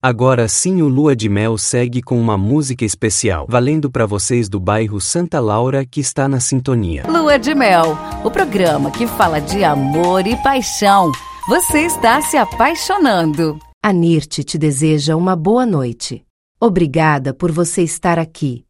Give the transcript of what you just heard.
Agora sim, o Lua de Mel segue com uma música especial, valendo para vocês do bairro Santa Laura que está na sintonia. Lua de Mel, o programa que fala de amor e paixão. Você está se apaixonando. A NIRT te deseja uma boa noite. Obrigada por você estar aqui.